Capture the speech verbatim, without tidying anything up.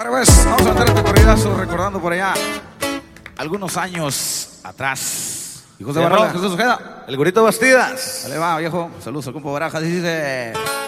Ahora pues, vamos a meter este corridazo recordando por allá algunos años atrás. Hijos de Barrola, Jesús Ojeda, El Gorito Bastidas. dale va, viejo. Saludos al compa Barajas, dice...